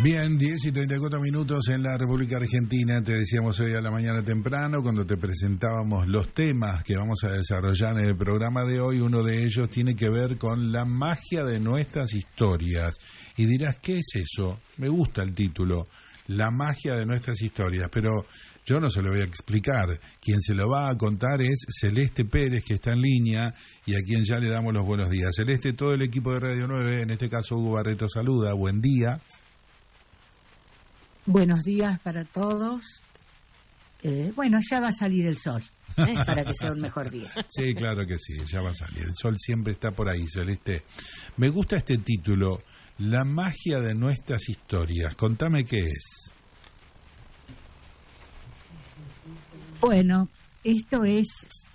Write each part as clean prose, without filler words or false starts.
Bien, 10:34 en la República Argentina. Te decíamos hoy a la mañana temprano, cuando te presentábamos los temas que vamos a desarrollar en el programa de hoy. Uno de ellos tiene que ver con la magia de nuestras historias. Y dirás, ¿qué es eso? Me gusta el título, la magia de nuestras historias, pero yo no se lo voy a explicar. Quien se lo va a contar es Celeste Pérez, que está en línea y a quien ya le damos los buenos días. Celeste, todo el equipo de Radio 9, en este caso Hugo Barreto, saluda. Buen día. Buenos días para todos. Bueno, ya va a salir el sol, para que sea un mejor día. Sí, claro que sí, ya va a salir. El sol siempre está por ahí, Celeste. Me gusta este título, La magia de nuestras historias. Contame qué es. Bueno, esto es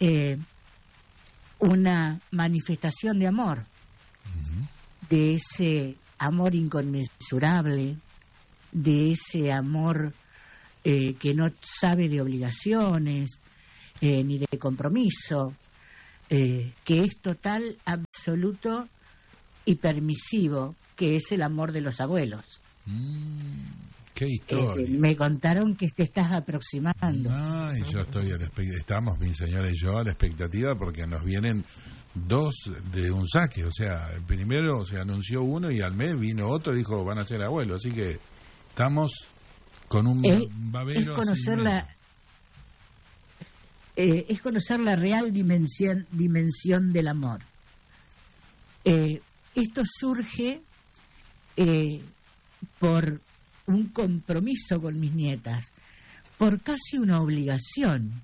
una manifestación de amor, de ese amor inconmensurable, de ese amor que no sabe de obligaciones ni de compromiso, que es total, absoluto y permisivo, que es el amor de los abuelos. ¡Qué historia! Me contaron que te estás aproximando. Ay, yo estoy estamos, mi señora y yo, a la expectativa porque nos vienen dos de un saque. O sea, el primero se anunció uno y al mes vino otro y dijo van a ser abuelos. Así que estamos con un babero. Es conocer la real dimensión del amor. Esto surge por un compromiso con mis nietas, por casi una obligación.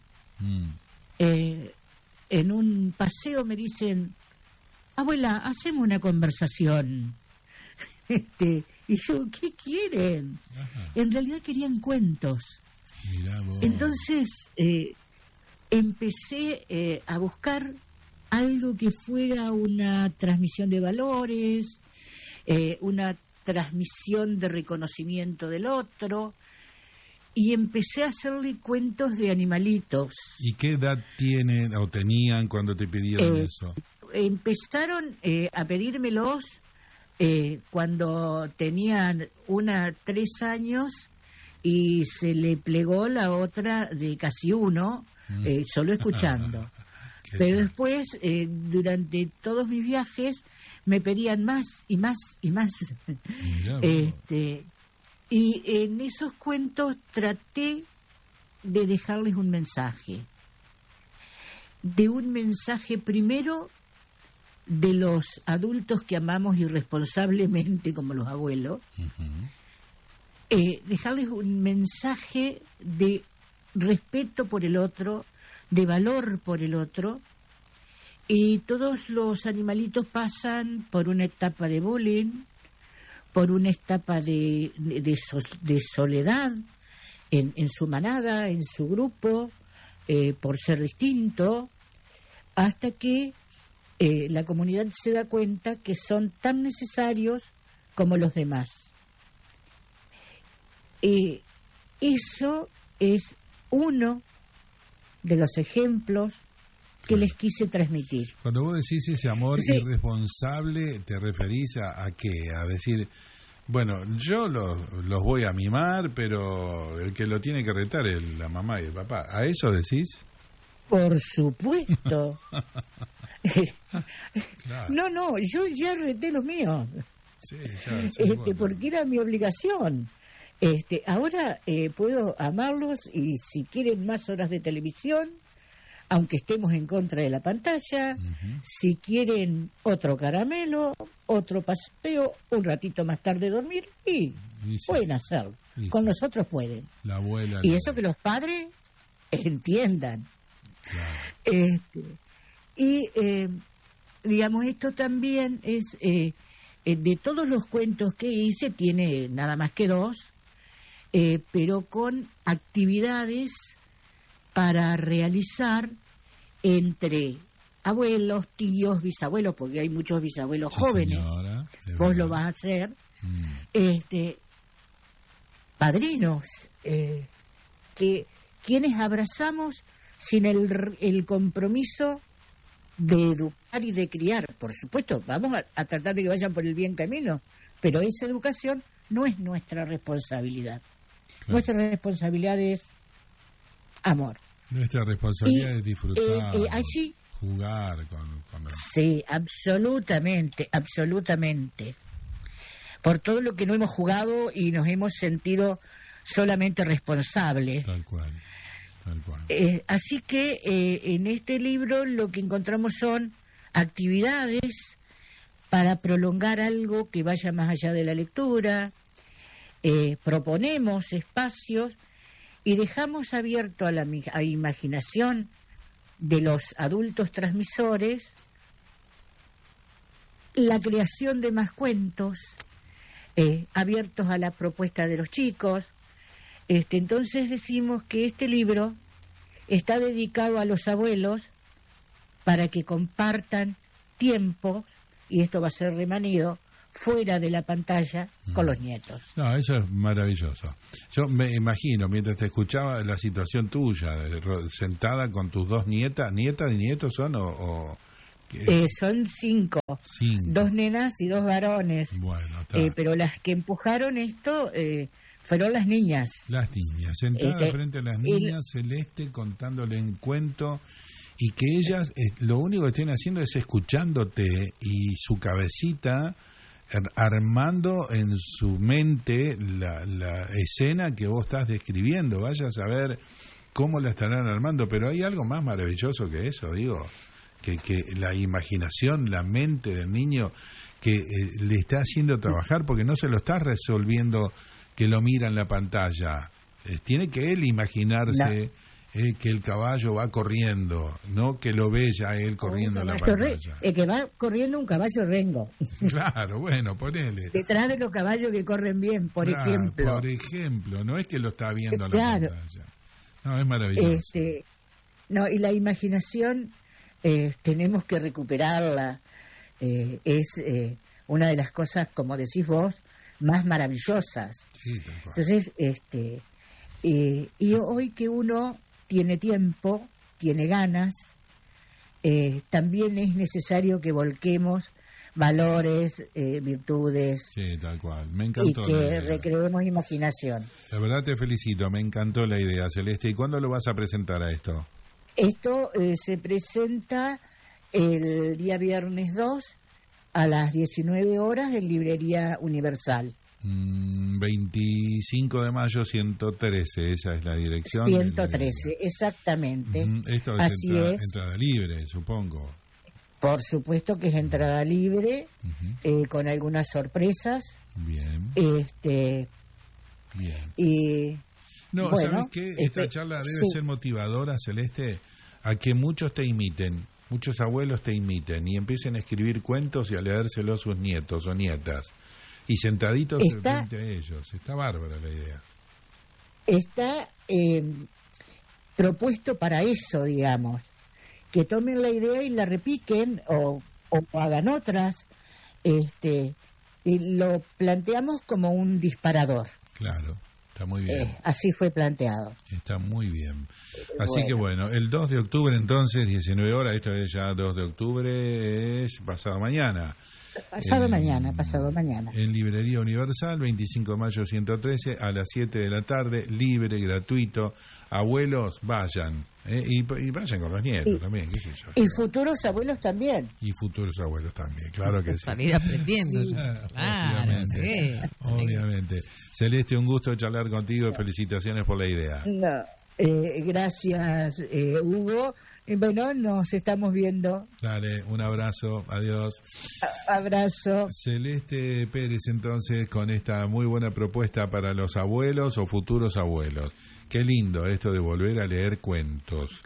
En un paseo me dicen, abuela, hacemos una conversación. Y yo, ¿qué quieren? Ajá. En realidad querían cuentos. Mirá vos. Entonces empecé a buscar algo que fuera una transmisión de valores, una transmisión de reconocimiento del otro, y empecé a hacerle cuentos de animalitos. ¿Y qué edad tienen o tenían cuando te pidieron eso? Empezaron a pedírmelos cuando tenían una 3 años y se le plegó la otra de casi 1, solo escuchando. Pero después, durante todos mis viajes, me pedían más y más y más. Y en esos cuentos traté de dejarles un mensaje. De un mensaje primero de los adultos que amamos irresponsablemente como los abuelos. Dejarles un mensaje de respeto por el otro, de valor por el otro. Y todos los animalitos pasan por una etapa de bullying, por una etapa de soledad en su manada, en su grupo, por ser distinto, hasta que la comunidad se da cuenta que son tan necesarios como los demás. Eso es uno de los ejemplos que les quise transmitir. Cuando vos decís ese amor irresponsable, ¿te referís a qué? A decir, bueno, yo los voy a mimar, pero el que lo tiene que retar es la mamá y el papá. ¿A eso decís? Por supuesto. Claro. No, yo ya reté los míos. Sí, ya, porque era mi obligación. Ahora puedo amarlos y si quieren más horas de televisión, aunque estemos en contra de la pantalla, si quieren otro caramelo, otro paseo, un ratito más tarde dormir, y pueden hacerlo. Con nosotros pueden. La abuela. Y eso que los padres entiendan. Claro. Digamos, esto también es, de todos los cuentos que hice, tiene nada más que 2, pero con actividades para realizar entre abuelos, tíos, bisabuelos, porque hay muchos bisabuelos jóvenes, señora, vos lo vas a hacer, padrinos, que quienes abrazamos sin el compromiso de educar y de criar. Por supuesto, vamos a tratar de que vayan por el bien camino, pero esa educación no es nuestra responsabilidad. Claro. Nuestra responsabilidad es amor. Nuestra responsabilidad es disfrutar, allí, jugar con sí, absolutamente, absolutamente. Por todo lo que no hemos jugado y nos hemos sentido solamente responsables. Tal cual. Así que en este libro lo que encontramos son actividades para prolongar algo que vaya más allá de la lectura, proponemos espacios y dejamos abierto a la imaginación de los adultos transmisores la creación de más cuentos, abiertos a la propuesta de los chicos. Entonces decimos que este libro está dedicado a los abuelos para que compartan tiempo, y esto va a ser remanido, fuera de la pantalla con los nietos. No, eso es maravilloso. Yo me imagino, mientras te escuchaba, la situación tuya, sentada con tus dos nietas. ¿Nietas y nietos son son 5, 2 nenas y 2 varones. Bueno, está. Pero las que empujaron esto fueron las niñas. Las niñas, sentadas frente a las niñas, Celeste contándole un cuento, y que ellas lo único que estén haciendo es escuchándote y su cabecita armando en su mente la escena que vos estás describiendo. Vaya a saber cómo la estarán armando, pero hay algo más maravilloso que eso, digo, que la imaginación, la mente del niño que le está haciendo trabajar, porque no se lo está resolviendo que lo mira en la pantalla. Tiene que él imaginarse que el caballo va corriendo, no que lo ve ya él corriendo en la pantalla. Que va corriendo un caballo rengo. Claro, bueno, ponele. Detrás de los caballos que corren bien, por ejemplo. Por ejemplo, no es que lo está viendo en la pantalla. No, es maravilloso. No, y la imaginación tenemos que recuperarla. Es una de las cosas, como decís vos, más maravillosas. Sí, tal cual. Entonces, y hoy que uno tiene tiempo, tiene ganas, también es necesario que volquemos valores, virtudes. Sí, tal cual. Me encantó. Y que recreemos imaginación. La verdad te felicito, me encantó la idea, Celeste. ¿Y cuándo lo vas a presentar a esto? Esto se presenta el día viernes 2 a las 19 horas en Librería Universal. 25 de mayo 113, esa es la dirección. 113, exactamente. Esto es Así es. Entrada libre, supongo. Por supuesto que es entrada libre, con algunas sorpresas. Bien. Bien. Y no, bueno, ¿sabes qué? Esta charla debe ser motivadora, Celeste, a que muchos te imiten, muchos abuelos te imiten y empiecen a escribir cuentos y a leérselos a sus nietos o nietas. Y sentaditos frente a ellos. Está bárbara la idea. Está propuesto para eso, digamos. Que tomen la idea y la repiquen o hagan otras. Y lo planteamos como un disparador. Claro, está muy bien. Así fue planteado. Está muy bien. Así que bueno, el 2 de octubre entonces, 19 horas, esta vez ya 2 de octubre es pasado mañana. Pasado mañana. En Librería Universal, 25 de mayo 113, a las 7 de la tarde, libre, gratuito. Abuelos, vayan. Y vayan con los nietos también, qué sé yo. Y futuros abuelos también. Y futuros abuelos también, claro que sí. Para ir aprendiendo. Sí. Obviamente, obviamente. Celeste, un gusto charlar contigo. Felicitaciones por la idea. No, gracias, Hugo. Bueno, nos estamos viendo. Dale, un abrazo, adiós. Abrazo. Celeste Pérez, entonces, con esta muy buena propuesta para los abuelos o futuros abuelos. Qué lindo esto de volver a leer cuentos.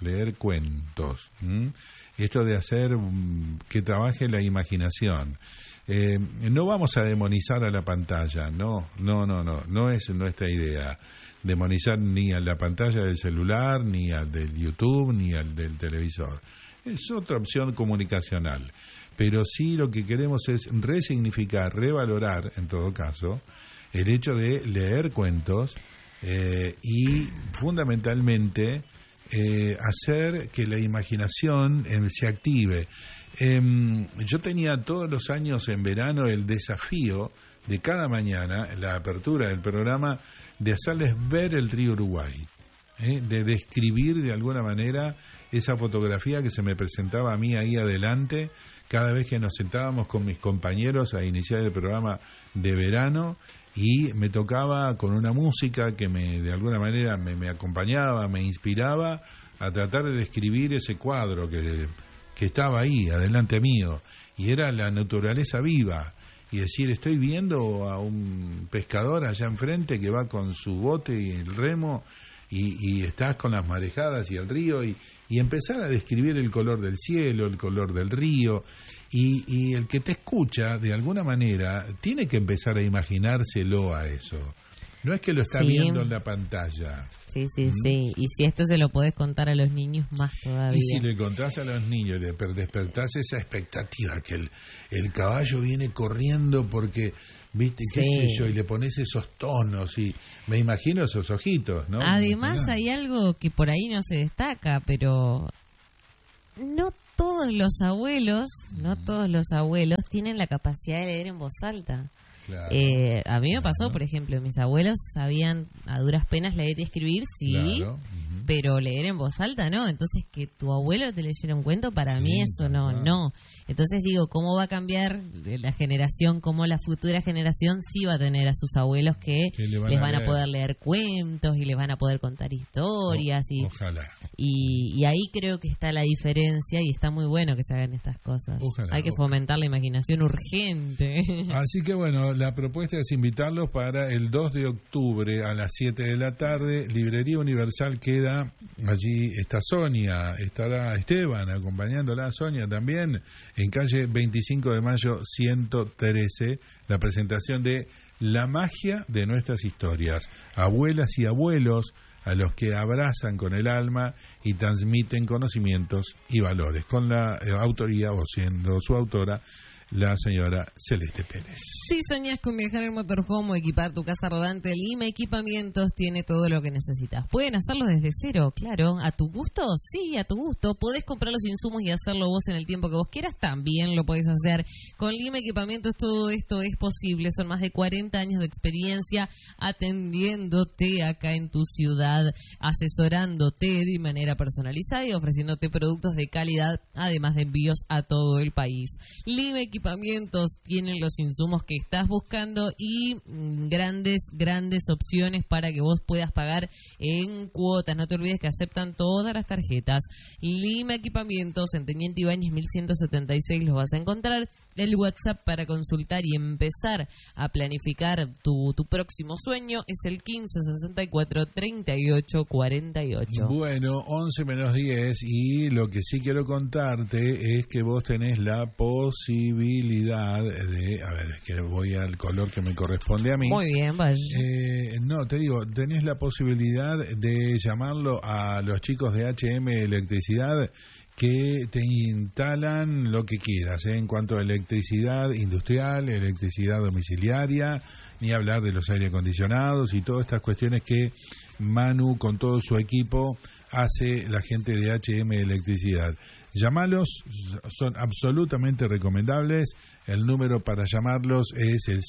Esto de hacer que trabaje la imaginación. No vamos a demonizar a la pantalla, no es nuestra idea. Demonizar ni a la pantalla del celular, ni al del YouTube, ni al del televisor. Es otra opción comunicacional. Pero sí lo que queremos es resignificar, revalorar, en todo caso, el hecho de leer cuentos y fundamentalmente hacer que la imaginación se active. Yo tenía todos los años en verano el desafío de cada mañana, la apertura del programa, de hacerles ver el río Uruguay, de describir de alguna manera esa fotografía que se me presentaba a mí ahí adelante cada vez que nos sentábamos con mis compañeros a iniciar el programa de verano, y me tocaba con una música que de alguna manera me acompañaba, me inspiraba a tratar de describir ese cuadro que estaba ahí, adelante mío, y era la naturaleza viva, y decir, estoy viendo a un pescador allá enfrente que va con su bote y el remo, y estás con las marejadas y el río, y empezar a describir el color del cielo, el color del río, y el que te escucha, de alguna manera, tiene que empezar a imaginárselo a eso. No es que lo está viendo en la pantalla. Sí. Y si esto se lo podés contar a los niños, más todavía. Y si le contás a los niños, despertás esa expectativa, que el caballo viene corriendo porque, viste, qué sé yo, y le pones esos tonos, y me imagino esos ojitos, ¿no? Además hay algo que por ahí no se destaca, pero no todos los abuelos tienen la capacidad de leer en voz alta. Claro, a mí me pasó, por ejemplo, mis abuelos sabían a duras penas leer y escribir, sí, claro. Pero leer en voz alta no. Entonces, que tu abuelo te leyera un cuento, para mí eso no. Entonces digo, ¿cómo va a cambiar la generación? ¿Cómo la futura generación sí va a tener a sus abuelos que les van a poder leer cuentos y les van a poder contar historias? Ojalá. Y ahí creo que está la diferencia, y está muy bueno que se hagan estas cosas. Hay que fomentar la imaginación urgente. Así que bueno, la propuesta es invitarlos para el 2 de octubre a las 7 de la tarde. Librería Universal queda allí, está Sonia, estará Esteban acompañándola, Sonia también, en calle 25 de mayo 113, la presentación de La magia de nuestras historias, abuelas y abuelos a los que abrazan con el alma y transmiten conocimientos y valores, con la autoría, o siendo su autora, la señora Celeste Pérez. Si soñás con viajar en motorhome o equipar tu casa rodante, Lima Equipamientos tiene todo lo que necesitas. Pueden hacerlo desde cero, claro. ¿A tu gusto? Sí, a tu gusto. Podés comprar los insumos y hacerlo vos en el tiempo que vos quieras. También lo podés hacer. Con Lima Equipamientos todo esto es posible. Son más de 40 años de experiencia atendiéndote acá en tu ciudad, asesorándote de manera personalizada y ofreciéndote productos de calidad, además de envíos a todo el país. Lima Equipamientos tienen los insumos que estás buscando y grandes opciones para que vos puedas pagar en cuotas. No te olvides que aceptan todas las tarjetas. Lima Equipamientos, en Teniente Ibáñez 1176 los vas a encontrar. El WhatsApp para consultar y empezar a planificar tu próximo sueño es el 1564-3848. Bueno, 11 menos 10, y lo que sí quiero contarte es que vos tenés la posibilidad de... A ver, es que voy al color que me corresponde a mí. Muy bien, vaya. No, te digo, tenés la posibilidad de llamarlo a los chicos de HM Electricidad, que te instalan lo que quieras, en cuanto a electricidad industrial, electricidad domiciliaria, ni hablar de los aire acondicionados y todas estas cuestiones que Manu con todo su equipo hace la gente de HM Electricidad. Llamalos, son absolutamente recomendables. El número para llamarlos es el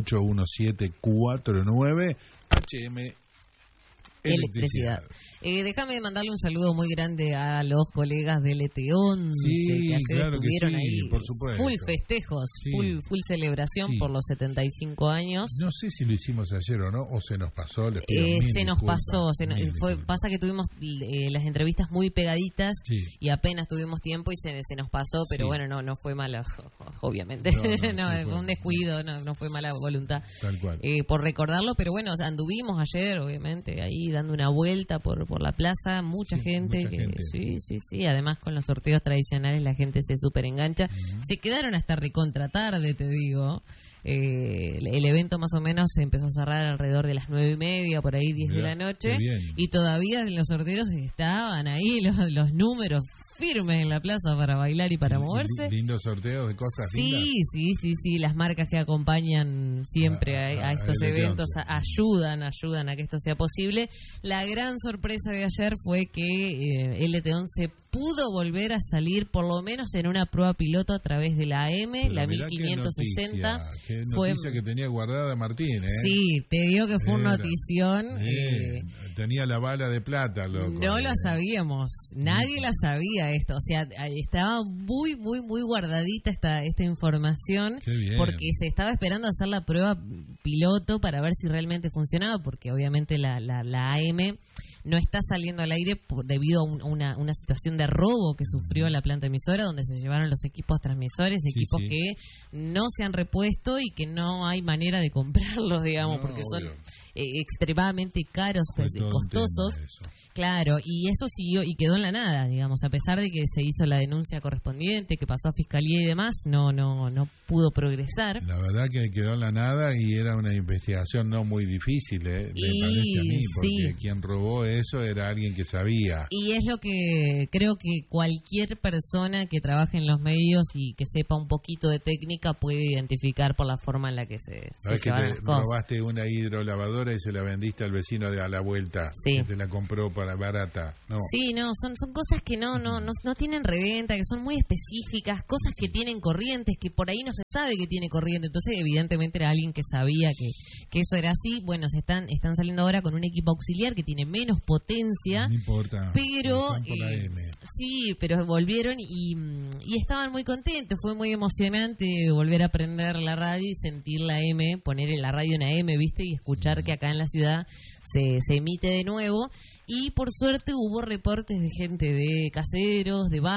581749 HM Electricidad. Déjame mandarle un saludo muy grande a los colegas del ET11 que ayer claro estuvieron ahí, por supuesto. Full festejos, full celebración por los 75 años. No sé si lo hicimos ayer o no, o se nos pasó. Les pido se nos pasó, pasa que tuvimos las entrevistas muy pegaditas y apenas tuvimos tiempo y se nos pasó, pero bueno, no fue mala, obviamente, fue un descuido, no fue mala voluntad. Tal cual. Por recordarlo, pero bueno, anduvimos ayer, obviamente, ahí dando una vuelta por la plaza, mucha gente. Sí, además con los sorteos tradicionales la gente se súper engancha. Se quedaron hasta recontra tarde, te digo. El evento más o menos se empezó a cerrar alrededor de las 9:30, por ahí 10 de la noche, y todavía en los sorteos estaban ahí los números firmes en la plaza para bailar y para moverse. Lindos sorteos de cosas lindas. Sí, las marcas que acompañan siempre a estos eventos ayudan a que esto sea posible. La gran sorpresa de ayer fue que LT11 pudo volver a salir por lo menos en una prueba piloto a través de la AM, Pero la mirá 1560. Qué Fue, noticia que tenía guardada Martín, ¿eh? sí, te digo que fue una Era. notición. Tenía la bala de plata, loco. No lo sabíamos, nadie la sabía esto, o sea, estaba muy, muy, muy guardadita esta información, Qué bien. porque se estaba esperando hacer la prueba piloto para ver si realmente funcionaba, porque obviamente la AM no está saliendo al aire debido a una situación de robo que sufrió la planta emisora, donde se llevaron los equipos transmisores, Sí, equipos sí. que no se han repuesto y que no hay manera de comprarlos, digamos, No, porque son obvio. extremadamente caros, Fue todo un costosos. tema eso. Claro, y eso siguió y quedó en la nada, digamos, a pesar de que se hizo la denuncia correspondiente, que pasó a fiscalía y demás, no pudo progresar. La verdad que quedó en la nada y era una investigación no muy difícil, me parece a mí, porque sí. quien robó eso era alguien que sabía. Y es lo que creo que cualquier persona que trabaje en los medios y que sepa un poquito de técnica puede identificar por la forma en la que se ¿Sabes que llevan te las cosas. robaste una hidrolavadora y se la vendiste al vecino a la vuelta? Sí. Que te la compró para barata. No. Sí, no, son cosas que no tienen reventa, que son muy específicas, cosas que tienen corrientes, que por ahí no se sabe que tiene corriente. Entonces, evidentemente era alguien que sabía que eso era así. Bueno, están saliendo ahora con un equipo auxiliar que tiene menos potencia. No importa. Pero Están por la M. sí, pero volvieron y estaban muy contentos. Fue muy emocionante volver a prender la radio y sentir la M, poner en la radio una M, ¿viste? Y escuchar que acá en la ciudad se emite de nuevo. Y por suerte hubo reportes de gente, de caseros, de